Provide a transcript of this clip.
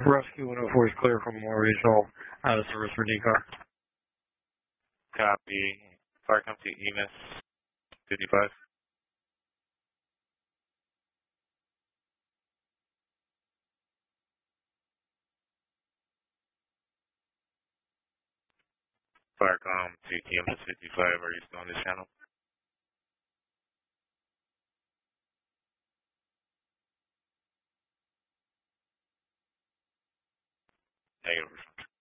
Rescue 104 is clear from more regional out of service for decar. Copy. Fire company EMIS 55. Firecom to EMS 55, are you still on this channel? Negative.